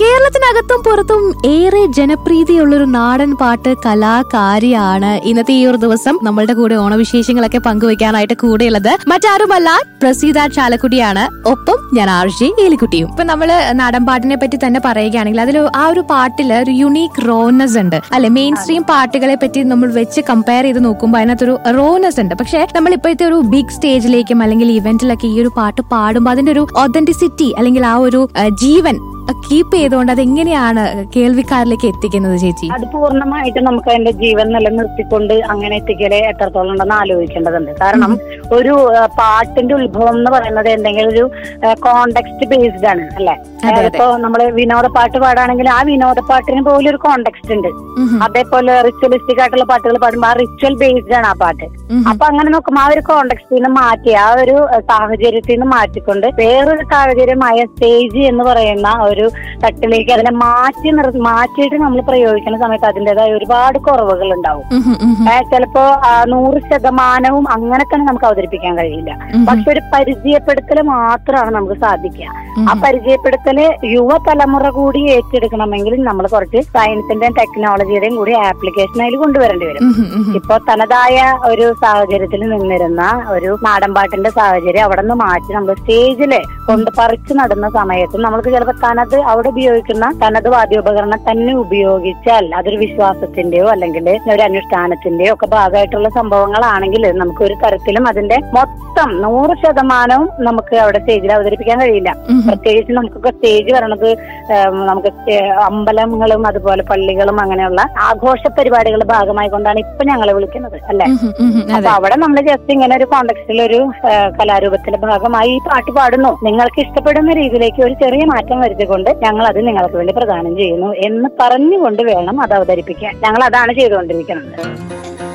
കേരളത്തിനകത്തും പുറത്തും ഏറെ ജനപ്രീതിയുള്ളൊരു നാടൻ പാട്ട് കലാകാരിയാണ് ഇന്നത്തെ ഈ ഒരു ദിവസം നമ്മളുടെ കൂടെ ഓണവിശേഷങ്ങളൊക്കെ പങ്കുവെക്കാനായിട്ട് കൂടെയുള്ളത് മറ്റാരുമല്ല പ്രസീത ചാലക്കുടിയാണ്. ഒപ്പം ഞാൻ ആർജി ഏലിക്കുട്ടിയും. ഇപ്പൊ നമ്മള് നാടൻ പാട്ടിനെ പറ്റി തന്നെ പറയുകയാണെങ്കിൽ അതിൽ ആ ഒരു പാട്ടില് ഒരു യുണീക്ക് റോനെസ് ഉണ്ട് അല്ലെ. മെയിൻ സ്ട്രീം പാട്ടുകളെ പറ്റി നമ്മൾ വെച്ച് കമ്പയർ ചെയ്ത് നോക്കുമ്പോൾ അതിനകത്തൊരു റോനെസ് ഉണ്ട്. പക്ഷെ നമ്മൾ ഇപ്പോഴത്തെ ഒരു ബിഗ് സ്റ്റേജിലേക്കും അല്ലെങ്കിൽ ഇവന്റിലൊക്കെ ഈ ഒരു പാട്ട് പാടുമ്പോൾ അതിന്റെ ഒരു ഒതന്റിസിറ്റി അല്ലെങ്കിൽ ആ ഒരു ജീവൻ കീപ്പ് ചെയ്തുകൊണ്ട് അതെങ്ങനെയാണ് കേൾവിക്കാരിലേക്ക് എത്തിക്കുന്നത് ചേച്ചി? അത് പൂർണ്ണമായിട്ട് നമുക്ക് അതിന്റെ ജീവൻ നിലനിർത്തിക്കൊണ്ട് അങ്ങനെ എത്തിക്കല് എത്രത്തോളം ഉണ്ടെന്ന് ആലോചിക്കേണ്ടതുണ്ട്. കാരണം ഒരു പാട്ടിന്റെ ഉത്ഭവം എന്ന് പറയുന്നത് എന്തെങ്കിലും ഒരു കോണ്ടെക്സ്റ്റ് ബേസ്ഡ് ആണ് അല്ലെ. ഇപ്പോ നമ്മള് വിനോദ പാട്ട് പാടുകയാണെങ്കിൽ ആ വിനോദ പാട്ടിന് പോലും ഒരു കോണ്ടെക്സ്റ്റ് ഉണ്ട്. അതേപോലെ റിച്വലിസ്റ്റിക് ആയിട്ടുള്ള പാട്ടുകൾ പാടുമ്പോൾ ആ റിച്വൽ ബേസ്ഡ് ആണ് ആ പാട്ട്. അപ്പൊ അങ്ങനെ നോക്കുമ്പോൾ ആ ഒരു കോണ്ടെക്സ്റ്റിൽ നിന്ന് മാറ്റി ആ ഒരു സാഹചര്യത്തിൽ നിന്ന് മാറ്റിക്കൊണ്ട് വേറൊരു സാഹചര്യമായ സ്റ്റേജ് എന്ന് പറയുന്ന ഒരു തട്ടിലേക്ക് അതിനെ മാറ്റിയിട്ട് നമ്മൾ പ്രയോഗിക്കുന്ന സമയത്ത് അതിൻ്റെതായ ഒരുപാട് കുറവുകൾ ഉണ്ടാവും. ചിലപ്പോ 100% അങ്ങനെ തന്നെ നമുക്ക് അവതരിപ്പിക്കാൻ കഴിയില്ല. പക്ഷെ ഒരു പരിചയപ്പെടുത്തല് മാത്രമാണ് നമുക്ക് സാധിക്കുക. ആ പരിചയപ്പെടുത്തല് യുവതലമുറ കൂടി ഏറ്റെടുക്കണമെങ്കിൽ നമ്മൾ കുറച്ച് സയൻസിന്റെയും ടെക്നോളജിയുടെയും കൂടി ആപ്ലിക്കേഷൻ അതിൽ കൊണ്ടുവരേണ്ടി വരും. ഇപ്പൊ തനതായ ഒരു സാഹചര്യത്തിൽ നിന്നിരുന്ന ഒരു നാടൻപാട്ടിന്റെ സാഹചര്യം അവിടെ നിന്ന് മാറ്റി നമ്മൾ സ്റ്റേജില് കൊണ്ട് പറിച്ചു നടുന്ന സമയത്ത് നമ്മൾക്ക് ചിലപ്പോൾ തനത് അവിടെ ഉപയോഗിക്കുന്ന തനത് വാദ്യോപകരണം തന്നെ ഉപയോഗിച്ചാൽ അതൊരു വിശ്വാസത്തിന്റെയോ അല്ലെങ്കിൽ ഒരു അനുഷ്ഠാനത്തിന്റെയോ ഒക്കെ ഭാഗമായിട്ടുള്ള സംഭവങ്ങളാണെങ്കിൽ നമുക്ക് ഒരു തരത്തിലും അതിന്റെ മൊത്തം 100% നമുക്ക് അവിടെ സ്റ്റേജിൽ അവതരിപ്പിക്കാൻ കഴിയില്ല. പ്രത്യേകിച്ച് നമുക്കൊക്കെ സ്റ്റേജ് വരണത് നമുക്ക് അമ്പലങ്ങളും അതുപോലെ പള്ളികളും അങ്ങനെയുള്ള ആഘോഷ പരിപാടികളുടെ ഭാഗമായി കൊണ്ടാണ് ഇപ്പൊ ഞങ്ങളെ വിളിക്കുന്നത് അല്ലെ. അപ്പൊ അവിടെ നമ്മൾ ജസ്റ്റ് ഇങ്ങനെ ഒരു കോണ്ടെക്സ്റ്റിൽ ഒരു കലാരൂപത്തിന്റെ ഭാഗമായി ഈ പാട്ട് പാടുന്നു, നിങ്ങൾക്ക് ഇഷ്ടപ്പെടുന്ന രീതിയിലേക്ക് ഒരു ചെറിയ മാറ്റം വരുത്തിക്കൊണ്ട് ഞങ്ങൾ അത് നിങ്ങൾക്ക് വേണ്ടി പ്രദാനം ചെയ്യുന്നു എന്ന് പറഞ്ഞുകൊണ്ട് വേണം അത് അവതരിപ്പിക്കാൻ. ഞങ്ങൾ അതാണ് ചെയ്തുകൊണ്ടിരിക്കുന്നത്.